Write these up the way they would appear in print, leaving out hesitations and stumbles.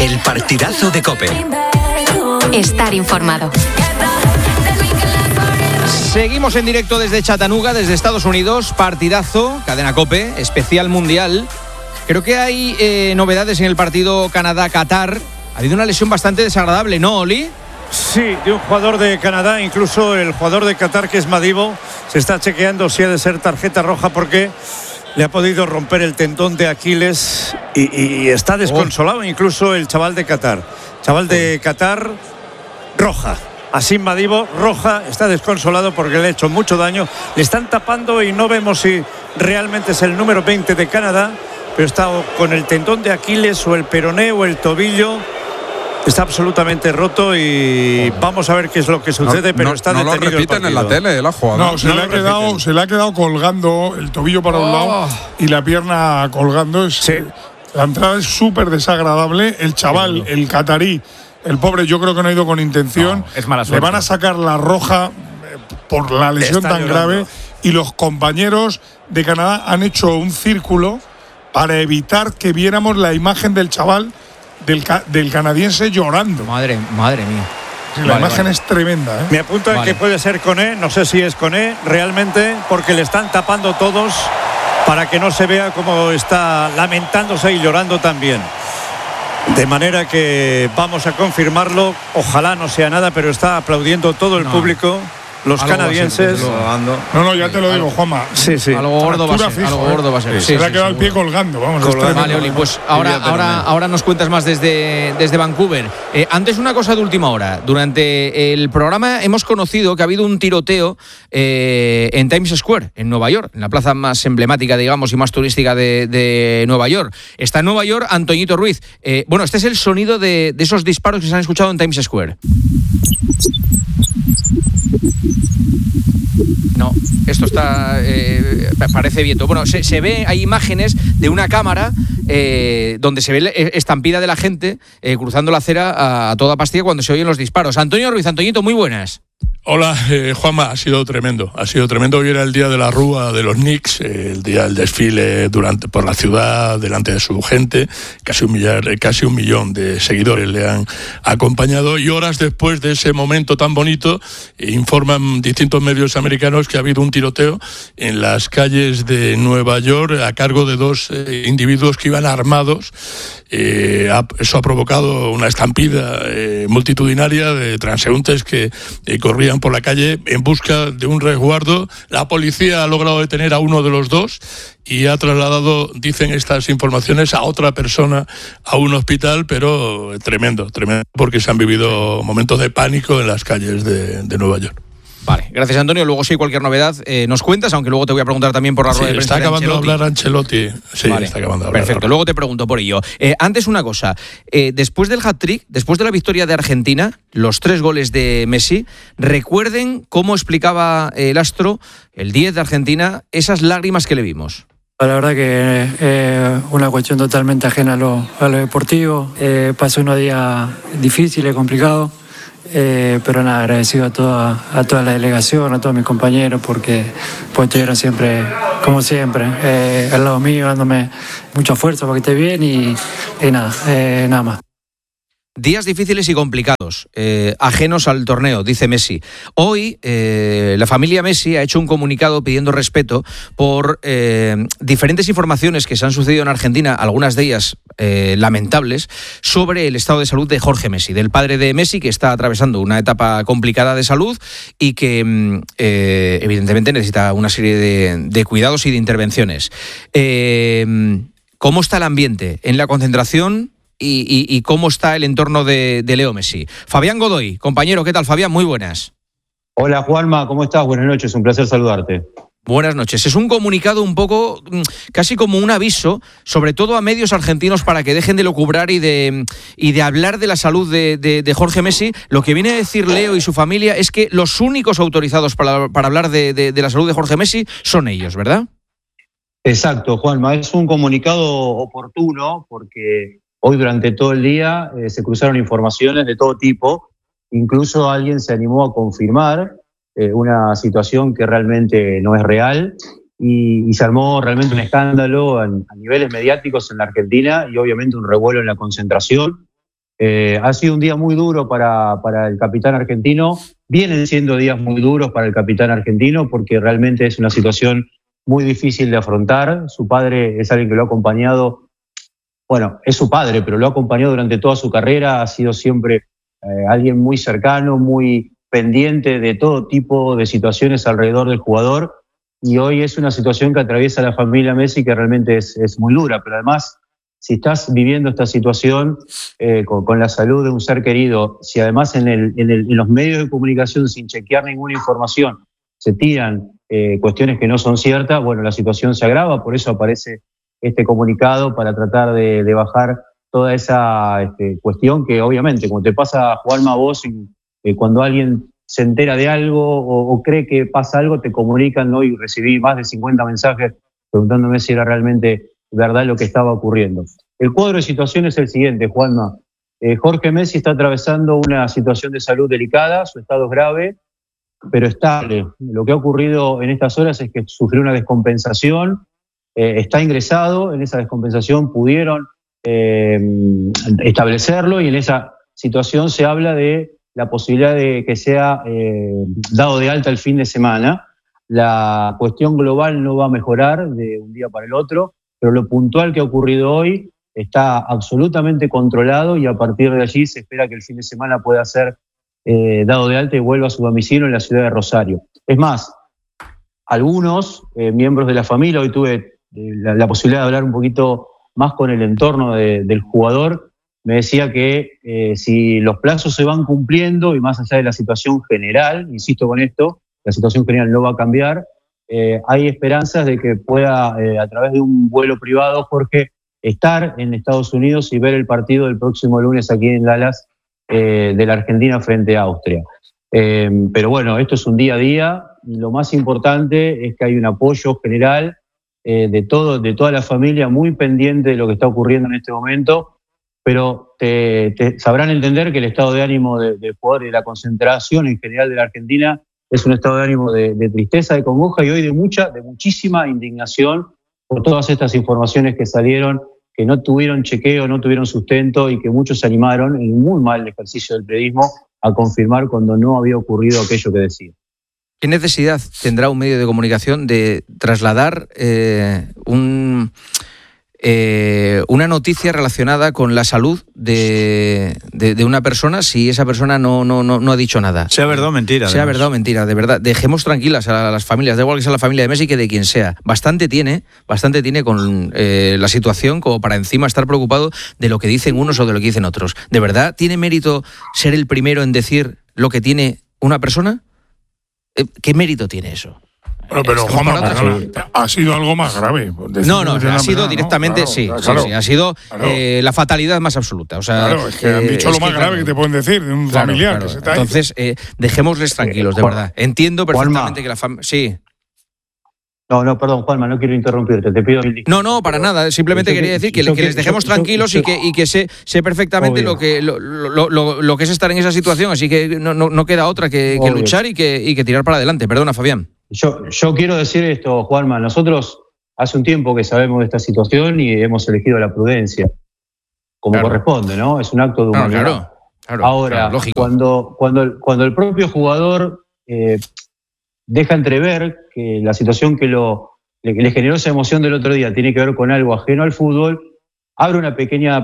El partidazo de COPE. Estar informado. Seguimos en directo desde Chattanooga, desde Estados Unidos. Partidazo, cadena COPE, especial mundial. Creo que hay novedades en el partido Canadá-Qatar. Ha habido una lesión bastante desagradable, ¿no, Oli? Sí, de un jugador de Canadá, incluso el jugador de Qatar, que es Madibo, se está chequeando si ha de ser tarjeta roja porque le ha podido romper el tendón de Aquiles y está desconsolado. Incluso el chaval de Qatar. Roja. Así Madibo, roja, está desconsolado porque le ha hecho mucho daño. Le están tapando y no vemos si realmente es el número 20 de Canadá, pero está con el tendón de Aquiles o el peroné o el tobillo. Está absolutamente roto y vamos a ver qué es lo que sucede, pero está detenido. No lo repiten en la tele, la jugada. No, se le ha quedado colgando el tobillo para un lado y la pierna colgando. La entrada es súper desagradable. El chaval, el catarí, el pobre, yo creo que no ha ido con intención. No, es mala suerte. Le van a sacar la roja por la lesión tan grave y los compañeros de Canadá han hecho un círculo para evitar que viéramos la imagen del chaval, del canadiense llorando. Madre mía. Sí, la imagen es tremenda, ¿eh? Me apuntan que puede ser Koné, no sé si es Koné realmente, porque le están tapando todos para que no se vea cómo está lamentándose y llorando también. De manera que vamos a confirmarlo. Ojalá no sea nada, pero está aplaudiendo todo el público. Los canadienses. No, ya te lo digo, Juanma. Sí. Algo gordo va a ser. Se le ha quedado el pie colgando. Vale, Oli, pues ahora nos cuentas más desde Vancouver. Antes, una cosa de última hora. Durante el programa hemos conocido que ha habido un tiroteo en Times Square, en Nueva York, en la plaza más emblemática, digamos, y más turística de Nueva York. Está en Nueva York Antoñito Ruiz. Este es el sonido de esos disparos que se han escuchado en Times Square. No, esto está parece viento. Bueno, se ve, hay imágenes de una cámara donde se ve estampida de la gente cruzando la acera a toda pastilla cuando se oyen los disparos. Antonio Ruiz, Antoñito, muy buenas. Hola, Juanma, ha sido tremendo. Hoy era el día de la Rúa de los Knicks, el día del desfile por la ciudad, delante de su gente. Casi un millón de seguidores le han acompañado. Y horas después de ese momento tan bonito, informan distintos medios americanos que ha habido un tiroteo en las calles de Nueva York a cargo de dos individuos que iban armados. Eso ha provocado una estampida multitudinaria de transeúntes que corrían por la calle en busca de un resguardo. La policía ha logrado detener a uno de los dos y ha trasladado, dicen estas informaciones, a otra persona a un hospital, pero tremendo, porque se han vivido momentos de pánico en las calles de Nueva York. Vale, gracias, Antonio. Luego, si hay cualquier novedad, nos cuentas, aunque luego te voy a preguntar también por la rueda de prensa. Está acabando de hablar Ancelotti. Sí, vale, está acabando de hablar. Perfecto, luego te pregunto por ello. Antes, una cosa. Después del hat-trick, después de la victoria de Argentina, los 3 goles de Messi, recuerden cómo explicaba el astro, el 10 de Argentina, esas lágrimas que le vimos. La verdad que es una cuestión totalmente ajena a lo deportivo. Pasó unos días difíciles, complicados. Pero nada, agradecido a toda la delegación, a todos mis compañeros, porque pues estuvieron siempre, como siempre, al lado mío, dándome mucha fuerza para que esté bien y nada más. Días difíciles y complicados, ajenos al torneo, dice Messi. Hoy la familia Messi ha hecho un comunicado pidiendo respeto por diferentes informaciones que se han sucedido en Argentina, algunas de ellas lamentables, sobre el estado de salud de Jorge Messi, del padre de Messi, que está atravesando una etapa complicada de salud y que evidentemente necesita una serie de cuidados y de intervenciones. ¿Cómo está el ambiente en la concentración? Y cómo está el entorno de Leo Messi. Fabián Godoy, compañero, ¿qué tal, Fabián? Muy buenas. Hola, Juanma, ¿cómo estás? Buenas noches, un placer saludarte. Buenas noches. Es un comunicado un poco, casi como un aviso, sobre todo a medios argentinos para que dejen de lucubrar y de hablar de la salud de Jorge Messi. Lo que viene a decir Leo y su familia es que los únicos autorizados para hablar de la salud de Jorge Messi son ellos, ¿verdad? Exacto, Juanma. Es un comunicado oportuno porque hoy durante todo el día se cruzaron informaciones de todo tipo. Incluso alguien se animó a confirmar una situación que realmente no es real y se armó realmente un escándalo a niveles mediáticos en la Argentina y obviamente un revuelo en la concentración. Ha sido un día muy duro para el capitán argentino. Vienen siendo días muy duros para el capitán argentino porque realmente es una situación muy difícil de afrontar. Su padre es alguien que lo ha acompañado, bueno, es su padre, pero lo ha acompañado durante toda su carrera. Ha sido siempre alguien muy cercano, muy pendiente de todo tipo de situaciones alrededor del jugador. Y hoy es una situación que atraviesa la familia Messi que realmente es muy dura, pero además, si estás viviendo esta situación con la salud de un ser querido, si además en los medios de comunicación, sin chequear ninguna información, se tiran cuestiones que no son ciertas, bueno, la situación se agrava, por eso aparece este comunicado para tratar de bajar toda esa cuestión que obviamente, como te pasa, Juanma, a vos, cuando alguien se entera de algo o cree que pasa algo, te comunican, ¿no? Y recibí más de 50 mensajes preguntándome si era realmente verdad lo que estaba ocurriendo. El cuadro de situación es el siguiente, Juanma. Jorge Messi está atravesando una situación de salud delicada, su estado es grave, pero estable. Lo que ha ocurrido en estas horas es que sufrió una descompensación, está ingresado, en esa descompensación pudieron establecerlo y en esa situación se habla de la posibilidad de que sea dado de alta el fin de semana. La cuestión global no va a mejorar de un día para el otro, pero lo puntual que ha ocurrido hoy está absolutamente controlado y a partir de allí se espera que el fin de semana pueda ser dado de alta y vuelva a su domicilio en la ciudad de Rosario. Es más, algunos miembros de la familia, hoy tuve la posibilidad de hablar un poquito más con el entorno del jugador, me decía que si los plazos se van cumpliendo y más allá de la situación general, insisto con esto, la situación general no va a cambiar, hay esperanzas de que pueda, a través de un vuelo privado, Jorge, estar en Estados Unidos y ver el partido del próximo lunes aquí en Dallas de la Argentina frente a Austria. Pero bueno, esto es un día a día. Lo más importante es que hay un apoyo general de toda la familia muy pendiente de lo que está ocurriendo en este momento, pero te sabrán entender que el estado de ánimo del jugador y de la concentración en general de la Argentina es un estado de ánimo de tristeza, de congoja y hoy de muchísima indignación por todas estas informaciones que salieron, que no tuvieron chequeo, no tuvieron sustento y que muchos se animaron en un muy mal ejercicio del periodismo a confirmar cuando no había ocurrido aquello que decía. ¿Qué necesidad tendrá un medio de comunicación de trasladar una noticia relacionada con la salud de una persona si esa persona no ha dicho nada? Sea verdad o mentira. Sea verdad o mentira, de verdad. Dejemos tranquilas a las familias, da igual que sea la familia de Messi que de quien sea. Bastante tiene con la situación como para encima estar preocupado de lo que dicen unos o de lo que dicen otros. ¿De verdad tiene mérito ser el primero en decir lo que tiene una persona? ¿Qué mérito tiene eso? Bueno, pero Juanma, ha sido algo más grave. No, ha sido directamente, ¿no? Claro, sí, ha sido la fatalidad más absoluta. O sea, claro, es que han dicho lo más grave que te pueden decir de un familiar que se está ahí. Entonces, dejémosles tranquilos, de verdad. Entiendo perfectamente que la familia... Sí. No, perdón, Juanma, no quiero interrumpirte, te pido mil disculpas. No, para nada, simplemente quería decir que les dejemos tranquilos y que sé perfectamente lo que es estar en esa situación, así que no queda otra que luchar y que tirar para adelante. Perdona, Fabián. Yo quiero decir esto, Juanma, nosotros hace un tiempo que sabemos de esta situación y hemos elegido la prudencia, como corresponde, ¿no? Es un acto de humanidad. Claro, ahora, cuando el propio jugador deja entrever que la situación que le generó esa emoción del otro día tiene que ver con algo ajeno al fútbol, abre un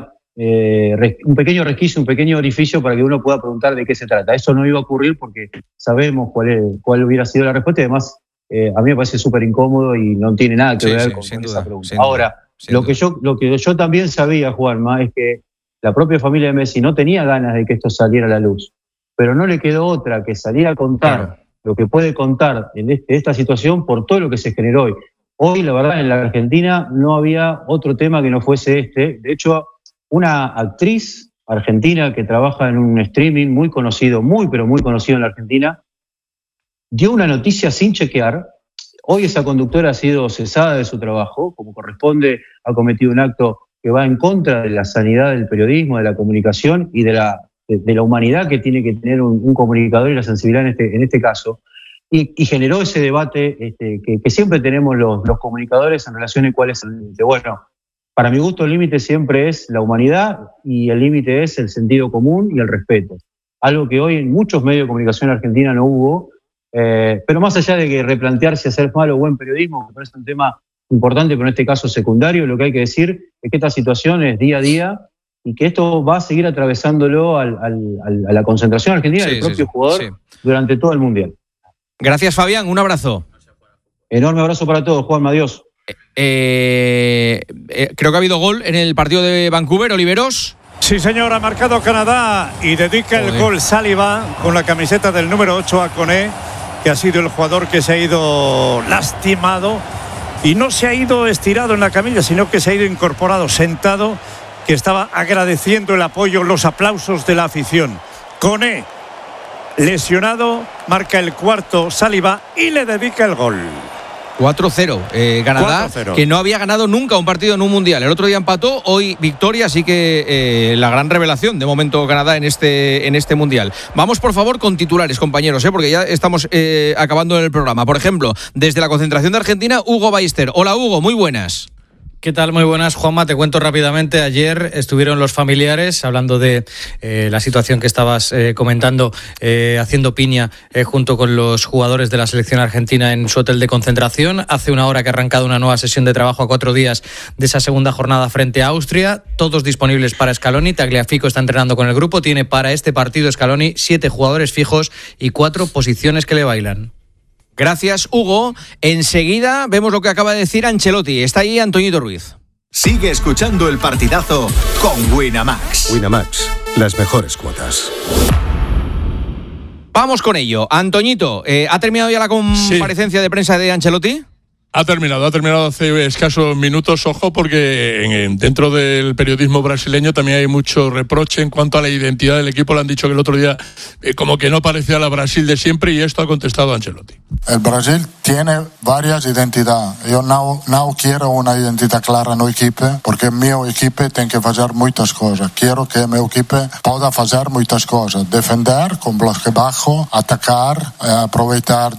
pequeño resquicio, un pequeño orificio para que uno pueda preguntar de qué se trata. Eso no iba a ocurrir porque sabemos cuál hubiera sido la respuesta y además a mí me parece súper incómodo y no tiene nada que ver con esa pregunta. Ahora, lo que yo también sabía, Juanma, es que la propia familia de Messi no tenía ganas de que esto saliera a la luz, pero no le quedó otra que salir a contar lo que puede contar en esta situación por todo lo que se generó hoy. Hoy, la verdad, en la Argentina no había otro tema que no fuese este. De hecho, una actriz argentina que trabaja en un streaming muy conocido, pero muy conocido en la Argentina, dio una noticia sin chequear. Hoy esa conductora ha sido cesada de su trabajo, como corresponde, ha cometido un acto que va en contra de la sanidad del periodismo, de la comunicación y de la humanidad que tiene que tener un comunicador y la sensibilidad en este caso. Y generó ese debate que siempre tenemos los comunicadores en relación a cuál es el límite. Bueno, Para mi gusto, el límite siempre es la humanidad y el límite es el sentido común y el respeto. Algo que hoy en muchos medios de comunicación argentina no hubo, pero más allá de que replantearse hacer mal o buen periodismo, que parece un tema importante, pero en este caso secundario, lo que hay que decir es que esta situación es día a día y que esto va a seguir atravesándolo a la concentración argentina del propio jugador durante todo el Mundial. Gracias, Fabián, un abrazo. Enorme abrazo para todos, Juanma, adiós. Creo que ha habido gol en el partido de Vancouver, Oliveros. Sí, señor, ha marcado Canadá y dedica el gol Saliba con la camiseta del número 8 a Koné, que ha sido el jugador que se ha ido lastimado y no se ha ido estirado en la camilla, sino que se ha ido incorporado, sentado, que estaba agradeciendo el apoyo, los aplausos de la afición. Koné, lesionado, marca el cuarto Saliba y le dedica el gol. 4-0, Canadá, 4-0. Que no había ganado nunca un partido en un mundial. El otro día empató, hoy victoria, así que la gran revelación de momento Canadá en este mundial. Vamos, por favor, con titulares, compañeros, porque ya estamos acabando el programa. Por ejemplo, desde la concentración de Argentina, Hugo Ballester. Hola, Hugo, muy buenas. ¿Qué tal? Muy buenas, Juanma. Te cuento rápidamente. Ayer estuvieron los familiares hablando de la situación que estabas comentando, haciendo piña junto con los jugadores de la selección argentina en su hotel de concentración. Hace una hora que ha arrancado una nueva sesión de trabajo a 4 días de esa segunda jornada frente a Austria. Todos disponibles para Scaloni. Tagliafico está entrenando con el grupo. Tiene para este partido Scaloni 7 jugadores fijos y 4 posiciones que le bailan. Gracias, Hugo. Enseguida vemos lo que acaba de decir Ancelotti. Está ahí Antoñito Ruiz. Sigue escuchando el partidazo con Winamax. Winamax, las mejores cuotas. Vamos con ello. Antoñito, ¿ha terminado ya la comparecencia de prensa de Ancelotti? Ha terminado hace escasos minutos, ojo, porque dentro del periodismo brasileño también hay mucho reproche en cuanto a la identidad del equipo. Le han dicho que el otro día como que no parecía la Brasil de siempre, y esto ha contestado Ancelotti. El Brasil tiene varias identidades. Yo no quiero una identidad clara en el equipo, porque mi equipo tiene que hacer muchas cosas. Quiero que mi equipo pueda hacer muchas cosas. Defender con bloque bajo, atacar, aprovechar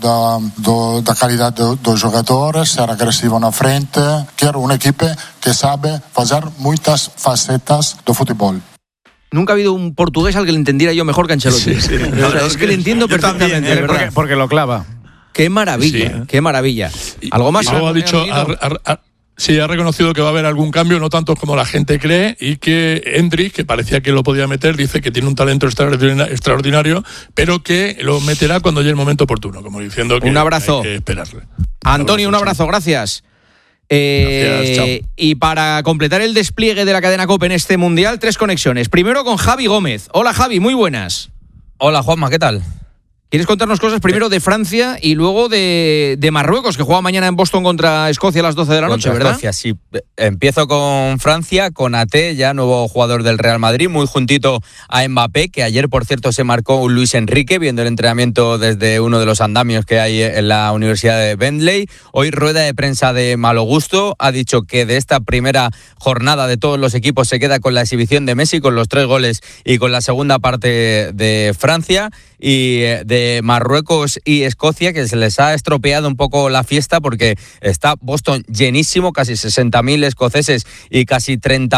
la calidad de los jugadores, ser agresivo na frente. Quiero un equipo que sabe hacer muchas facetas de fútbol. Nunca ha habido un portugués al que le entendiera yo mejor que Ancelotti. Sí. Es que le entiendo perfectamente. También, porque lo clava. Qué maravilla, qué maravilla. ¿Algo más? Luego ha dicho, ha reconocido que va a haber algún cambio, no tanto como la gente cree, y que Endrick, que parecía que lo podía meter, dice que tiene un talento extraordinario, pero que lo meterá cuando llegue el momento oportuno, como diciendo que un abrazo. Hay que esperarle. Antonio, un abrazo, gracias. Gracias, chao. Y para completar el despliegue de la cadena COPE en este Mundial, 3 conexiones. Primero con Javi Gómez. Hola, Javi, muy buenas. Hola, Juanma, ¿qué tal? ¿Quieres contarnos cosas primero de Francia y luego de Marruecos, que juega mañana en Boston contra Escocia a las 12 de la noche, contra ¿verdad? Escocia, sí. Empiezo con Francia, con Ate, ya nuevo jugador del Real Madrid, muy juntito a Mbappé, que ayer, por cierto, se marcó un Luis Enrique, viendo el entrenamiento desde uno de los andamios que hay en la Universidad de Bentley. Hoy rueda de prensa de Malo Gusto, ha dicho que de esta primera jornada de todos los equipos se queda con la exhibición de Messi, con los 3 goles y con la segunda parte de Francia, y de Marruecos y Escocia, que se les ha estropeado un poco la fiesta porque está Boston llenísimo, casi 60.000 escoceses y casi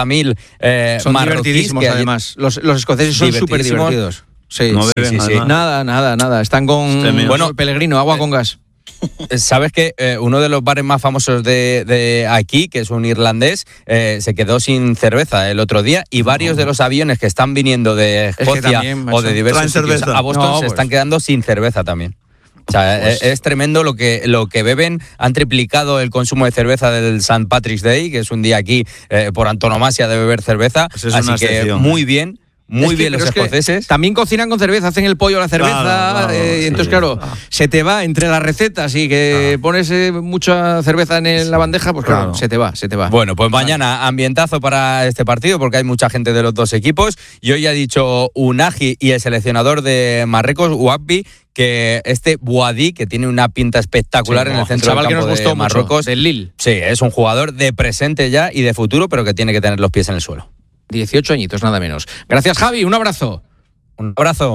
30.000 son marroquíes. Divertidísimos, además. Los escoceses son súper divertidos. Sí, no beben, sí. Nada. Están con Pellegrino, agua con gas. Sabes que uno de los bares más famosos de aquí, que es un irlandés, se quedó sin cerveza el otro día, y varios de los aviones que están viniendo de Escocia o de diversos sitios a Boston se están quedando sin cerveza también. O sea, es tremendo lo que beben. Han triplicado el consumo de cerveza del St. Patrick's Day, que es un día aquí por antonomasia de beber cerveza. Pues así que excepción, muy bien. Muy bien los escoceses. También cocinan con cerveza, hacen el pollo a la cerveza. Claro, entonces, claro, se te va entre las recetas y que pones mucha cerveza en la bandeja, pues claro, se te va. Bueno, pues mañana ambientazo para este partido porque hay mucha gente de los dos equipos. Y hoy ha dicho Unagi y el seleccionador de Marruecos, Ouabi, que este Bouadi, que tiene una pinta espectacular en el centro del campo de Marruecos, del Lille. Sí, es un jugador de presente ya y de futuro, pero que tiene que tener los pies en el suelo. 18 añitos, nada menos. Gracias, Javi, un abrazo. Un abrazo.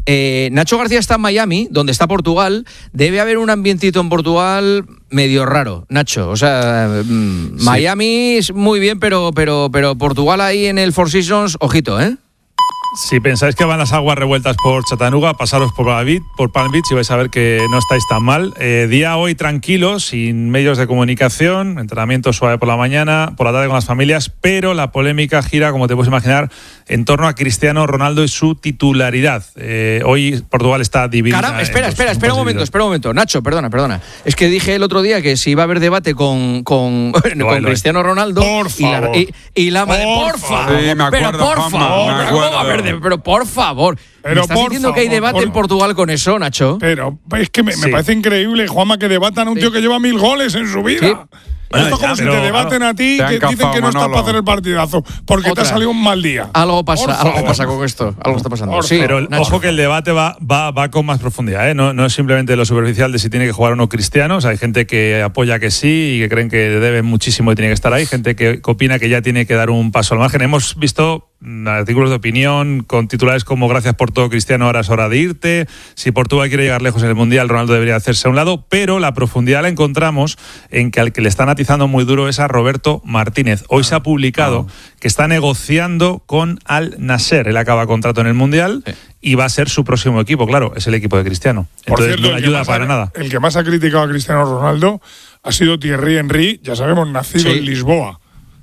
Nacho García está en Miami, donde está Portugal. Debe haber un ambientito en Portugal medio raro, Nacho. O sea, Miami es muy bien, pero Portugal ahí en el Four Seasons, ojito, ¿eh? Si pensáis que van las aguas revueltas por Chattanooga, pasaros por Palm Beach y vais a ver que no estáis tan mal. Día hoy tranquilo, sin medios de comunicación, entrenamiento suave por la mañana, por la tarde con las familias, pero la polémica gira, como te puedes imaginar, en torno a Cristiano Ronaldo y su titularidad. Hoy Portugal está dividida. Caramba, espera un momento. Nacho, perdona. Es que dije el otro día que si iba a haber debate con Cristiano Ronaldo. Por favor. Y la madre. Por favor. Sí, me acuerdo, pero por favor. Pero por favor. ¿Me estás diciendo que hay debate en Portugal con eso, Nacho? Pero es que me parece increíble, Juanma, que debatan a un tío que lleva 1000 goles en su vida. Sí. Bueno, esto es como si te debaten a ti, que dicen que no estás para hacer el partidazo, porque te ha salido un mal día. Algo pasa con esto. Algo está pasando. Sí, pero ojo que el debate va con más profundidad, ¿eh? No es simplemente lo superficial de si tiene que jugar o no Cristiano. O sea, hay gente que apoya que sí y que creen que debe muchísimo y tiene que estar ahí. Gente que opina que ya tiene que dar un paso al margen. Hemos visto artículos de opinión con titulares como "Gracias por todo, Cristiano, ahora es hora de irte". Si Portugal quiere llegar lejos en el Mundial, Ronaldo debería hacerse a un lado. Pero la profundidad la encontramos en que al que le están atizando muy duro es a Roberto Martínez. Hoy se ha publicado que está negociando con Al Nasser. Él acaba contrato en el Mundial y va a ser su próximo equipo. Claro, es el equipo de Cristiano. Entonces cierto, no le ayuda para nada. El que más ha criticado a Cristiano Ronaldo ha sido Thierry Henry, ya sabemos, nacido en Lisboa.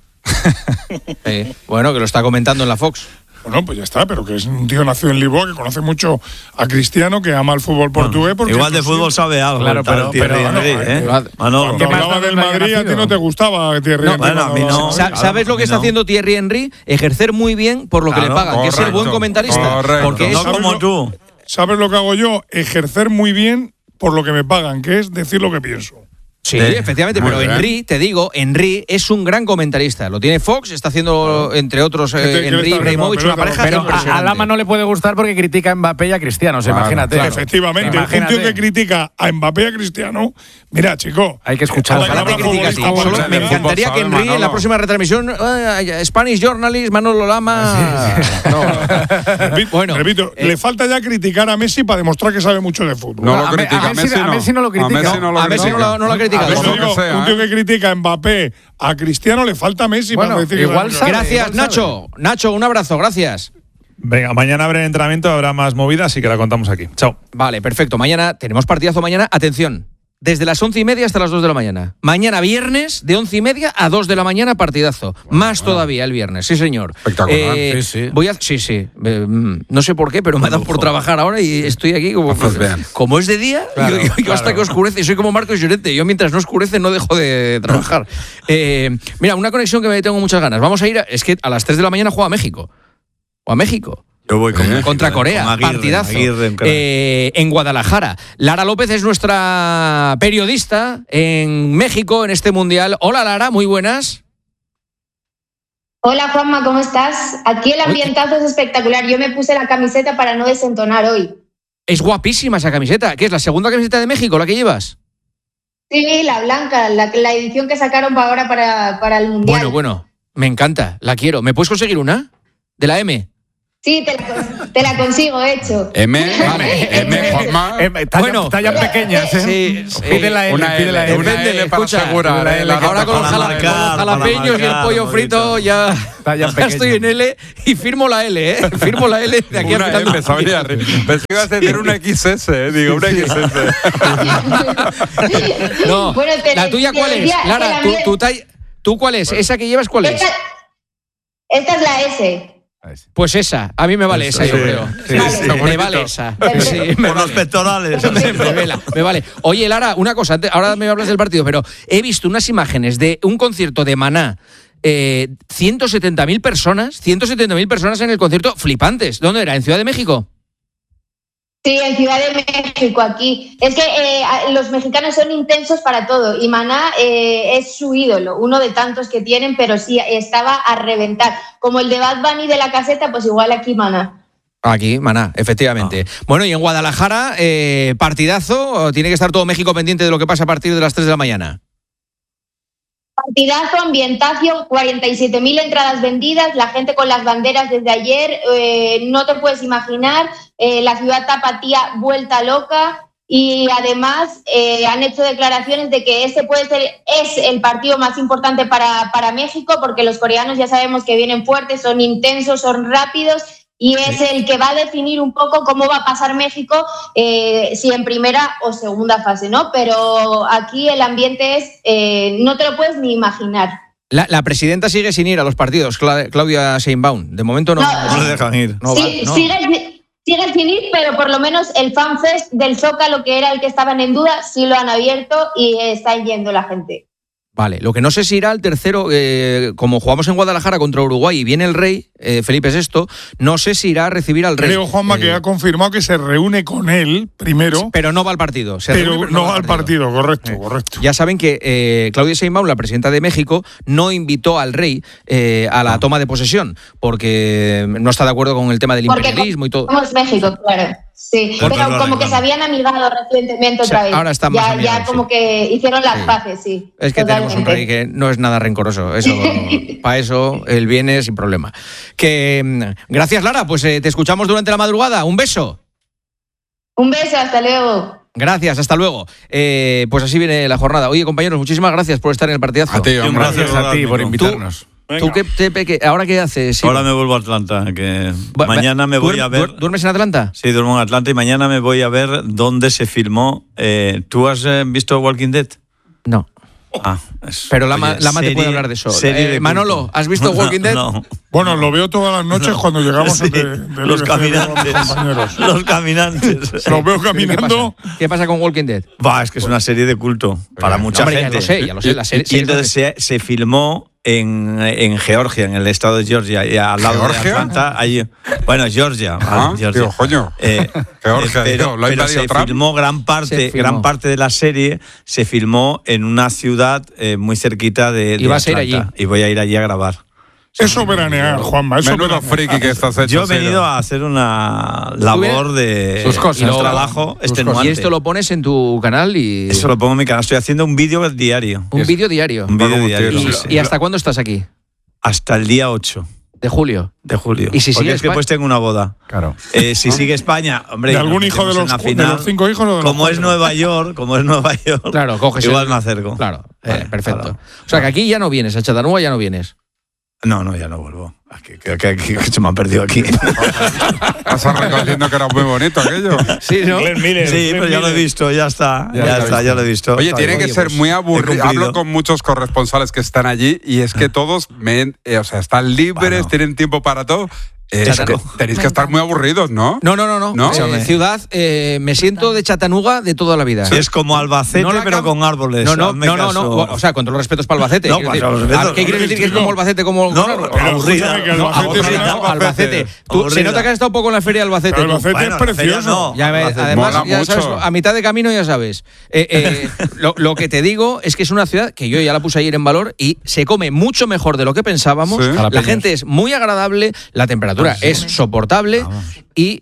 Bueno, que lo está comentando en la Fox. Bueno, pues ya está, pero que es un tío nacido en Lisboa, que conoce mucho a Cristiano, que ama el fútbol portugués. Porque igual de fútbol sabe algo. Claro, pero cuando hablaba del Madrid, a ti no te gustaba Thierry Henry. Bueno, a mí no. ¿Sabes lo que está haciendo Thierry Henry? Ejercer muy bien por lo que le pagan, que es el buen comentarista. Porque no como tú. ¿Sabes lo que hago yo? Ejercer muy bien por lo que me pagan, que es decir lo que pienso. Sí, efectivamente, pero Henry, te digo, Henry es un gran comentarista. Lo tiene Fox, está haciendo, entre otros, Henry y Ibrahimovic, una pareja impresionante. A Lama no le puede gustar porque critica a Mbappé y a Cristiano, imagínate. Claro. Efectivamente, un tío que critica a Mbappé y a Cristiano, mira, chico, hay que escuchar. Me encantaría que Henry en la próxima retransmisión, Spanish Journalist, Manolo Lama… Repito, le falta ya criticar a Messi para demostrar que sabe mucho de fútbol. No lo critica, a Messi no lo critica. A Messi no lo critica. Un tío que critica a Mbappé, a Cristiano le falta a Messi para decir igual sabe, gracias, Nacho. Nacho, un abrazo, gracias. Venga, mañana habrá entrenamiento, habrá más movida, así que la contamos aquí. Chao. Vale, perfecto. Mañana tenemos partidazo mañana. Atención. Desde las 11:30 hasta las 2 de la mañana. Mañana viernes, de 11:30 a 2 de la mañana, partidazo. Más todavía el viernes, sí señor. Espectacular. Sí. No sé por qué, pero me ha dado por trabajar ahora y estoy aquí como es de día, yo hasta que oscurece. Soy como Marcos Llorente. Yo mientras no oscurece no dejo de trabajar. Mira, una conexión que me tengo muchas ganas. Vamos a ir, es que a las 3 de la mañana juega México. O a México. Yo voy contra Corea, con partidazo en Guadalajara. Lara López es nuestra periodista en México en este Mundial. Hola Lara, muy buenas. Hola Juanma, ¿cómo estás? Aquí el ambientazo es espectacular. Yo me puse la camiseta para no desentonar hoy. Es guapísima esa camiseta. ¿Qué es la segunda camiseta de México, la que llevas? Sí, la blanca, la edición que sacaron ahora para el Mundial. Bueno, me encanta, la quiero. ¿Me puedes conseguir una? ¿De la M? Sí, te la consigo, hecho. Tallas pequeñas, ¿eh? Sí. Pide la L, Una L para segura. Ahora con los jalapeños y el pollo frito ya estoy en L y firmo la L, ¿eh? Firmo la L de aquí a final. Pensé que ibas a tener una XS, digo, una XS. No, bueno, ¿la tuya cuál es? Lara, ¿tú cuál es? ¿Esa que llevas cuál es? Esta es la S. Pues esa, a mí me vale esa, yo creo. Me vale esa. Por los pectorales. Me vale. Oye, Lara, una cosa, ahora me hablas del partido, pero he visto unas imágenes de un concierto de Maná. 170.000 personas en el concierto, flipantes. ¿Dónde era? ¿En Ciudad de México? Sí, en Ciudad de México, aquí. Es que los mexicanos son intensos para todo y Maná es su ídolo, uno de tantos que tienen, pero sí, estaba a reventar. Como el de Bad Bunny de La Caseta, pues igual aquí Maná. Aquí, Maná, efectivamente. Bueno, y en Guadalajara, partidazo, tiene que estar todo México pendiente de lo que pasa a partir de las 3 de la mañana. Partidazo, ambientación, 47.000 entradas vendidas, la gente con las banderas desde ayer, no te puedes imaginar, la ciudad tapatía vuelta loca. Y además han hecho declaraciones de que es el partido más importante para México, porque los coreanos ya sabemos que vienen fuertes, son intensos, son rápidos, y es el que va a definir un poco cómo va a pasar México, si en primera o segunda fase, ¿no? Pero aquí el ambiente es, no te lo puedes ni imaginar. La presidenta sigue sin ir a los partidos, Claudia Sheinbaum. De momento no le dejan ir. Sigue sin ir, pero por lo menos el FanFest del Zócalo, que era el que estaban en duda, sí lo han abierto y está yendo la gente. Vale, lo que no sé si irá al tercero, como jugamos en Guadalajara contra Uruguay y viene el rey, Felipe VI, no sé si irá a recibir al rey. Creo, Juanma, que ha confirmado que se reúne con él primero. Pero no va al partido. Pero no va al partido, correcto. Ya saben que Claudia Sheinbaum, la presidenta de México, no invitó al rey a la toma de posesión, porque no está de acuerdo con el tema del imperialismo y todo. Somos México, claro. Sí, pero como que se habían amigado recientemente otra vez. Ahora están más amigados, ya como que hicieron las paces, sí. Es que tenemos un rey que no es nada rencoroso. Eso, para eso él viene sin problema. Gracias, Lara. Pues te escuchamos durante la madrugada. Un beso. Un beso, hasta luego. Gracias, hasta luego. Pues así viene la jornada. Oye, compañeros, muchísimas gracias por estar en el partidazo. A ti, gracias a ti por invitarnos. ¿Tú ahora qué haces? Ahora me vuelvo a Atlanta, que mañana me voy a ver... ¿Duermes en Atlanta? Sí, duermo en Atlanta y mañana me voy a ver dónde se filmó. ¿Tú has visto Walking Dead? No. Pero Lama te puede hablar de eso. Manolo, ¿has visto Walking Dead? No. Bueno, lo veo todas las noches cuando llegamos de los caminantes. Los caminantes. Los veo caminando. ¿Qué pasa con Walking Dead? Es que es una serie de culto para mucha gente. Ya lo sé. La serie, y entonces se filmó en Georgia, en el estado de Georgia, y al lado de Atlanta, allí. Bueno, Georgia. Georgia. Tío, coño. Georgia, pero se filmó gran parte de la serie, se filmó en una ciudad muy cerquita de Atlanta. Y voy a ir allí a grabar. Eso veranear, Juanma. Menudo friki que estás hecho. Yo he venido a hacer una labor de trabajo extenuante. Y esto lo pones en tu canal y... Eso lo pongo en mi canal. Estoy haciendo un vídeo diario. ¿Un vídeo diario? Un vídeo diario. ¿Y hasta cuándo estás aquí? Hasta el día 8. ¿De julio? De julio. ¿Y si sigue es que después tengo una boda. Claro. Si sigue España, hombre... ¿De algún hijo de los 5 hijos? O como es Nueva York, claro, coges igual me acerco. Claro, perfecto. Claro. O sea, que aquí ya no vienes, a Chattanooga ya no vienes. No, ya no vuelvo. Que se me han perdido aquí. Estás reconociendo que era muy bonito aquello. Sí, ¿no? Sí, pero ya lo he visto, ya está. Ya lo he visto. Oye, tiene que ser muy aburrido. Hablo con muchos corresponsales que están allí y es que todos están libres, tienen tiempo para todo. Tenéis que estar muy aburridos, ¿no? No. Ciudad, me siento de Chattanooga de toda la vida. Sí, es como Albacete, pero con árboles. No. O sea, con todos los respetos para Albacete. ¿Qué quieres decir que es como Albacete? Aburrida. Albacete. Se nota que has estado poco en la feria de Albacete. Albacete es precioso. Además, ya sabes, a mitad de camino ya sabes. Lo que te digo es que es una ciudad que yo ya la puse ayer en valor y se come mucho mejor de lo que pensábamos. Sí. La gente es muy agradable, la temperatura es soportable y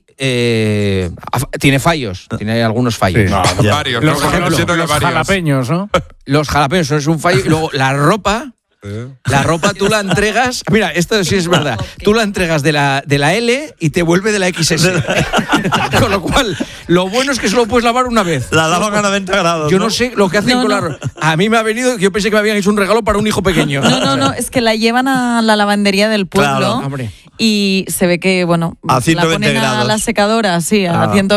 tiene fallos, tiene algunos fallos. Sí. Varios. Los jalapeños, ¿no? Los jalapeños es un fallo. Y luego la ropa tú la entregas. Mira, esto sí es verdad. Tú la entregas de la L y te vuelve de la XS. Con lo cual, lo bueno es que solo puedes lavar una vez. La lavan a 90 grados. Yo no sé lo que hacen con la ropa. A mí me ha venido, yo pensé que me habían hecho un regalo para un hijo pequeño. No, es que la llevan a la lavandería del pueblo. Claro. Y se ve que, la ponen a la secadora, sí, a 120